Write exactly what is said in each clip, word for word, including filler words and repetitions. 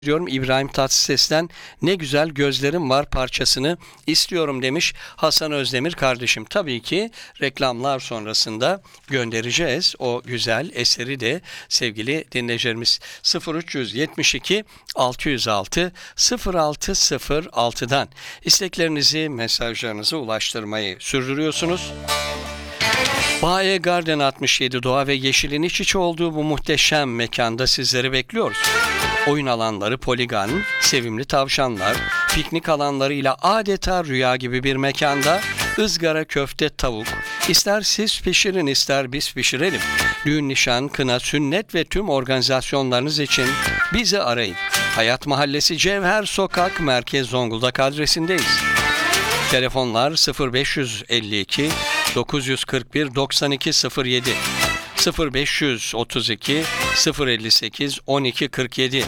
diyorum İbrahim Tatlıses'ten ne güzel gözlerim var parçasını istiyorum demiş Hasan Özdemir kardeşim. Tabii ki reklamlar sonrasında göndereceğiz o güzel eseri de sevgili dinleyicilerimiz. sıfır üç yetmiş iki altı yüz altı sıfır altı sıfır altıdan isteklerinizi, mesajlarınızı ulaştırmayı sürdürüyorsunuz. Baye Garden altmış yedi doğa ve yeşilin iç içe olduğu bu muhteşem mekanda sizleri bekliyoruz. Oyun alanları poligon, sevimli tavşanlar, piknik alanlarıyla adeta rüya gibi bir mekanda ızgara köfte tavuk, ister siz pişirin ister biz pişirelim. Düğün, nişan, kına, sünnet ve tüm organizasyonlarınız için bizi arayın. Hayat Mahallesi Cevher Sokak Merkez Zonguldak adresindeyiz. Telefonlar sıfır beş elli iki dokuz yüz kırk bir doksan iki sıfır yedi sıfır beş otuz iki sıfır elli sekiz on iki kırk yedi.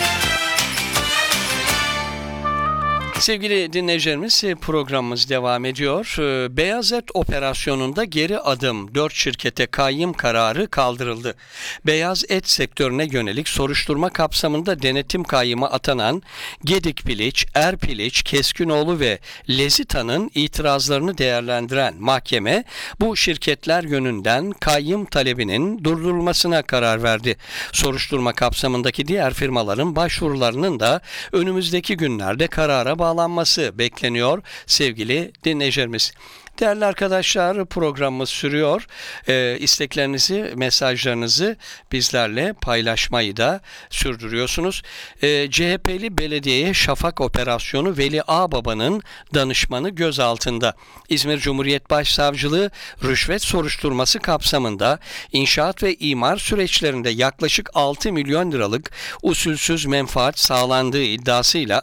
Sevgili dinleyicilerimiz, programımız devam ediyor. Beyaz Et operasyonunda geri adım dört şirkete kayyım kararı kaldırıldı. Beyaz et sektörüne yönelik soruşturma kapsamında denetim kayyımı atanan Gedik Piliç, Er Piliç, Keskinoğlu ve Lezita'nın itirazlarını değerlendiren mahkeme bu şirketler yönünden kayyım talebinin durdurulmasına karar verdi. Soruşturma kapsamındaki diğer firmaların başvurularının da önümüzdeki günlerde karara bağlanması bağlanması bekleniyor sevgili dinleyicilerimiz. Değerli arkadaşlar, programımız sürüyor. Ee, isteklerinizi, mesajlarınızı bizlerle paylaşmayı da sürdürüyorsunuz. Ee, C H P'li belediyeye şafak operasyonu Veli Ağbaba'nın danışmanı gözaltında. İzmir Cumhuriyet Başsavcılığı rüşvet soruşturması kapsamında inşaat ve imar süreçlerinde yaklaşık altı milyon liralık usulsüz menfaat sağlandığı iddiasıyla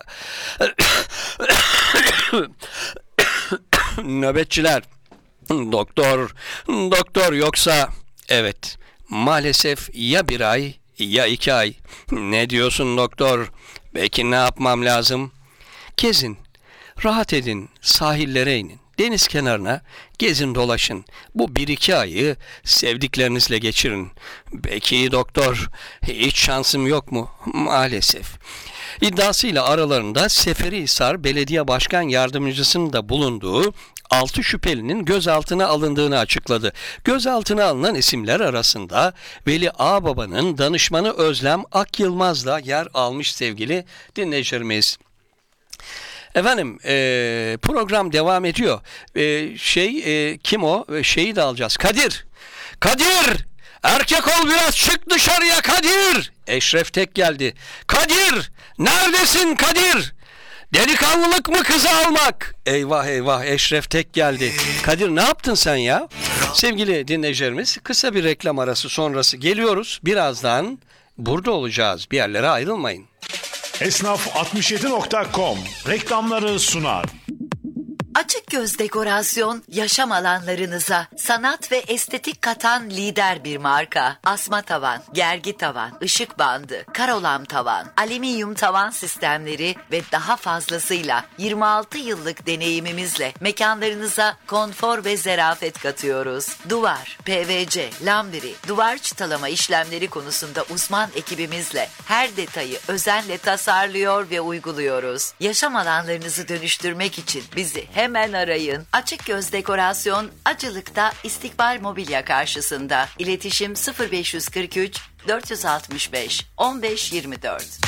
nöbetçiler, doktor, doktor yoksa evet maalesef ya bir ay ya iki ay. Ne diyorsun doktor? Peki ne yapmam lazım? Gezin, rahat edin, sahillere inin. Deniz kenarına gezin dolaşın. Bu bir iki ayı sevdiklerinizle geçirin. Peki doktor, hiç şansım yok mu? Maalesef. İddiasıyla aralarında Seferihisar Belediye Başkan Yardımcısının da bulunduğu altı şüphelinin gözaltına alındığını açıkladı. Gözaltına alınan isimler arasında Veli Ağbaba'nın danışmanı Özlem Akyılmaz da yer almış sevgili dinleyicilerimiz. Efendim e, program devam ediyor. E, şey e, kim o? E, şeyi de alacağız. Kadir! Kadir! Erkek ol biraz, çık dışarıya Kadir! Eşref Tek geldi. Kadir! Neredesin Kadir? Delikanlılık mı kızı almak? Eyvah eyvah, Eşref Tek geldi. Kadir ne yaptın sen ya? Sevgili dinleyicilerimiz, kısa bir reklam arası sonrası geliyoruz. Birazdan burada olacağız. Bir yerlere ayrılmayın. Esnaf altmış yedi nokta com reklamları sunar. Açık göz dekorasyon, yaşam alanlarınıza sanat ve estetik katan lider bir marka. Asma tavan, gergi tavan, ışık bandı, karolam tavan, alüminyum tavan sistemleri ve daha fazlasıyla yirmi altı yıllık deneyimimizle mekanlarınıza konfor ve zarafet katıyoruz. Duvar, P V C, lambiri, duvar çıtalama işlemleri konusunda uzman ekibimizle her detayı özenle tasarlıyor ve uyguluyoruz. Yaşam alanlarınızı dönüştürmek için bizi hem Hemen arayın. Açık Göz Dekorasyon Acılık'ta İstikbal Mobilya karşısında. İletişim sıfır beş kırk üç dört altı beş on beş yirmi dört.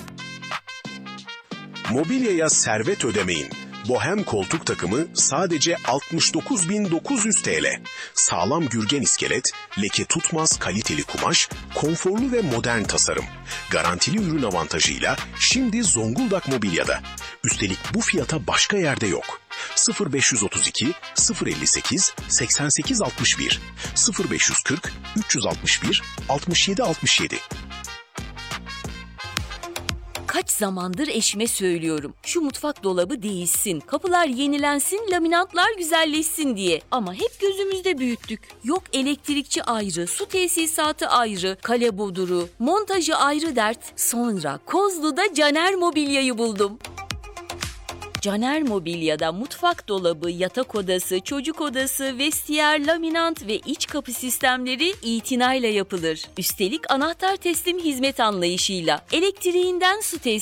Mobilyaya servet ödemeyin. Bohem koltuk takımı sadece altmış dokuz bin dokuz yüz TL. Sağlam gürgen iskelet, leke tutmaz kaliteli kumaş, konforlu ve modern tasarım. Garantili ürün avantajıyla şimdi Zonguldak Mobilya'da. Üstelik bu fiyata başka yerde yok. sıfır beş otuz iki sıfır elli sekiz seksen sekiz altmış bir sıfır beş kırk üç altmış bir altmış yedi altmış yedi. Kaç zamandır eşime söylüyorum. Şu mutfak dolabı değişsin, kapılar yenilensin, laminatlar güzelleşsin diye. Ama hep gözümüzde büyüttük. Yok elektrikçi ayrı, su tesisatı ayrı, kale boduru, montajı ayrı dert. Sonra Kozlu'da Caner Mobilya'yı buldum. Caner Mobilya'da mutfak dolabı, yatak odası, çocuk odası, vestiyer, laminant ve iç kapı sistemleri itinayla yapılır. Üstelik anahtar teslim hizmet anlayışıyla elektriğinden su teslim